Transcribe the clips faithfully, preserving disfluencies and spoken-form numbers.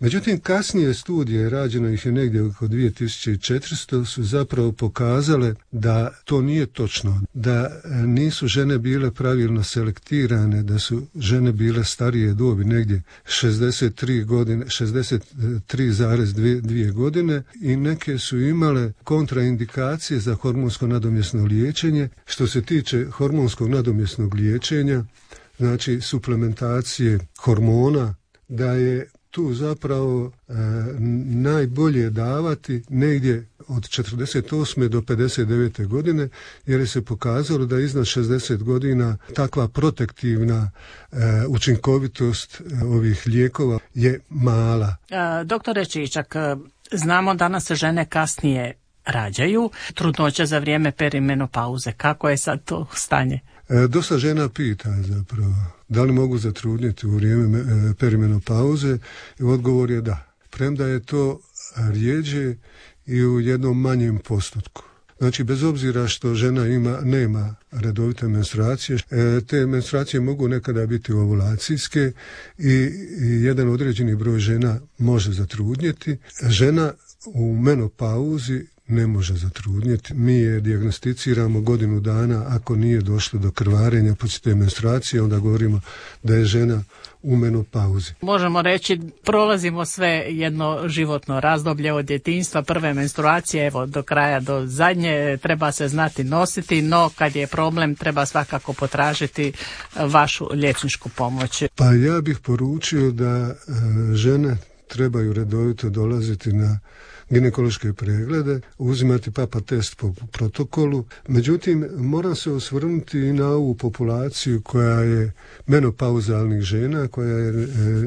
Međutim, kasnije studije, rađeno ih je negdje oko dvije tisuće četiristo, su zapravo pokazale da to nije točno, da nisu žene bile pravilno selektirane, da su žene bile starije dobi, negdje šezdeset tri godine, šezdeset tri zarez dvije godine, i neke su imale kontraindikacije za hormonsko nadomjesno liječenje. Što se tiče hormonskog nadomjesnog liječenja, znači suplementacije hormona, da je tu zapravo e, najbolje davati negdje od četrdeset osme do pedeset devete godine, jer je se pokazalo da iznad šezdeset godina takva protektivna e, učinkovitost e, ovih lijekova je mala. E, doktore Čičak, znamo danas se žene kasnije rađaju, trudnoća za vrijeme perimenopauze. Kako je sad to stanje? E, dosta žena pita zapravo da li mogu zatrudnjeti u vrijeme e, perimenopauze, i odgovor je da. Premda je to rijeđe i u jednom manjem postotku. Znači, bez obzira što žena ima, nema redovite menstruacije, e, te menstruacije mogu nekada biti ovulacijske i, i jedan određeni broj žena može zatrudnjeti. Žena u menopauzi ne može zatrudnjeti. Mi je dijagnosticiramo godinu dana, ako nije došlo do krvarenja poslije te menstruacije, onda govorimo da je žena u menopauzi. Možemo reći, prolazimo sve jedno životno razdoblje od djetinjstva, prve menstruacije, evo do kraja, do zadnje, treba se znati nositi, no kad je problem treba svakako potražiti vašu liječničku pomoć. Pa ja bih poručio da e, žene trebaju redovito dolaziti na ginekološke preglede, uzimati papa test po protokolu. Međutim, moram se osvrnuti i na ovu populaciju koja je menopauzalnih žena, koja je,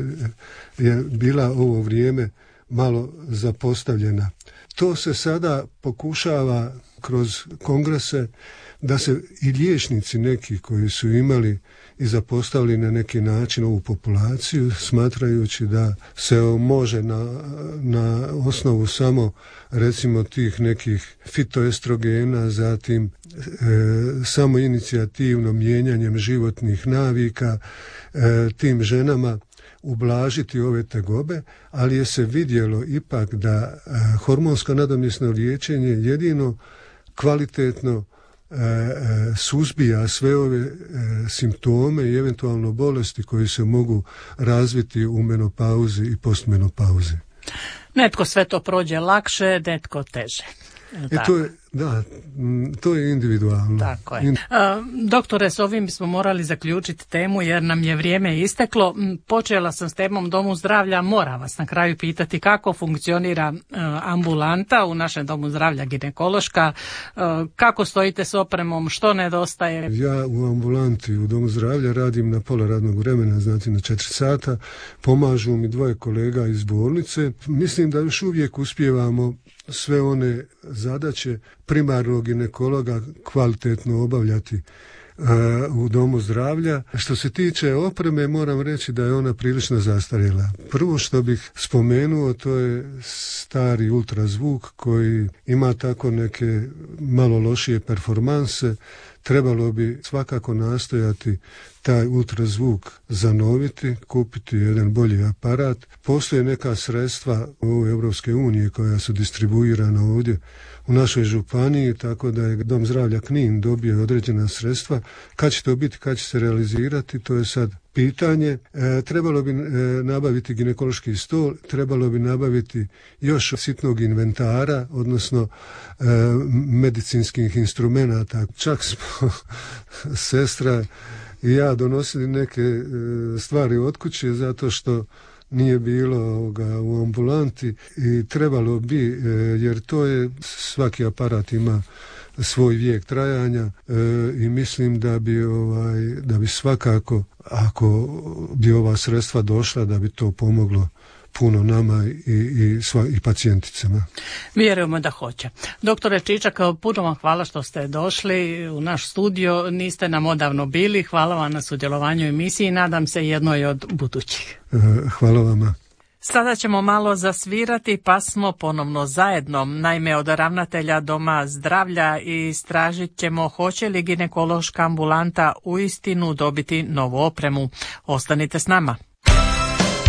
je bila ovo vrijeme malo zapostavljena. To se sada pokušava kroz kongrese da se i liječnici neki koji su imali i zapostavili na neki način ovu populaciju, smatrajući da se može na, na osnovu samo recimo tih nekih fitoestrogena, zatim e, samo inicijativno mijenjanjem životnih navika e, tim ženama ublažiti ove tegobe, ali je se vidjelo ipak da e, hormonsko nadomjesno liječenje jedino kvalitetno E, e, suzbija sve ove e, simptome i eventualno bolesti koji se mogu razviti u menopauzi i postmenopauzi. Netko sve to prođe lakše, netko teže. E, to je, da, to je individualno. Tako je. In... Doktore, s ovim smo morali zaključiti temu jer nam je vrijeme isteklo. Počela sam s temom Domu zdravlja, moram vas na kraju pitati kako funkcionira ambulanta u našem Domu zdravlja ginekološka, kako stojite s opremom, što nedostaje? Ja u ambulanti u Domu zdravlja radim na pola radnog vremena, znači na četiri sata, pomažu mi dvoje kolega iz bolnice. Mislim da još uvijek uspijevamo sve one zadaće primarnog ginekologa kvalitetno obavljati uh, u Domu zdravlja. Što se tiče opreme, moram reći da je ona prilično zastarjela. Prvo što bih spomenuo, to je stari ultrazvuk koji ima tako neke malo lošije performanse. Trebalo bi svakako nastojati taj ultrazvuk zanoviti, kupiti jedan bolji aparat. Postoje neka sredstva u Europske unije koja su distribuirana ovdje u našoj županiji, tako da je Dom zdravlja Knin dobio određena sredstva. Kad će to biti, kad će se realizirati, to je sad pitanje. E, trebalo bi e, nabaviti ginekološki stol, trebalo bi nabaviti još sitnog inventara, odnosno e, medicinskih instrumenata. Čak smo sestra i ja donosili neke e, stvari od kuće zato što nije bilo ovoga u ambulanti i trebalo bi, e, jer to je, svaki aparat ima svoj vijek trajanja e, i mislim da bi ovaj da bi svakako, ako bi ova sredstva došla, da bi to pomoglo puno nama i, i, sva, i pacijenticama. Vjerujemo da hoće. Doktore Čičak, puno vam hvala što ste došli u naš studio. Niste nam odavno bili. Hvala vam na sudjelovanju u emisiji. Nadam se jednoj od budućih. E, hvala vama. Sada ćemo malo zasvirati, pa smo ponovno zajedno. Naime, od ravnatelja Doma zdravlja istražit ćemo hoće li ginekološka ambulanta uistinu dobiti novu opremu. Ostanite s nama.